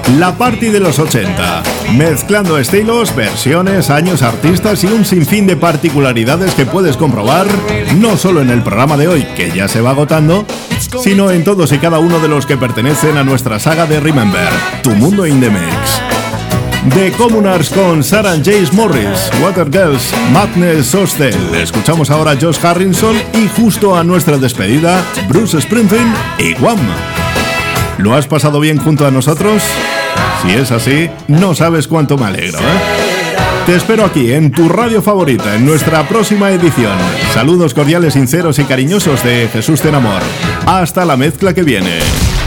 La Party de los 80, mezclando estilos, versiones, años, artistas y un sinfín de particularidades que puedes comprobar no solo en el programa de hoy, que ya se va agotando, sino en todos y cada uno de los que pertenecen a nuestra saga de Remember, Tu Mundo in the Mix. The Communards con Sarah J. Morris, Watergirls, Madness Hostel. Escuchamos ahora a Josh Harrison y justo a nuestra despedida, Bruce Springsteen y Wham. ¿Lo has pasado bien junto a nosotros? Si es así, no sabes cuánto me alegro, ¿eh? Te espero aquí, en tu radio favorita, en nuestra próxima edición. Saludos cordiales, sinceros y cariñosos de Jesús Ten Amor. Hasta la mezcla que viene.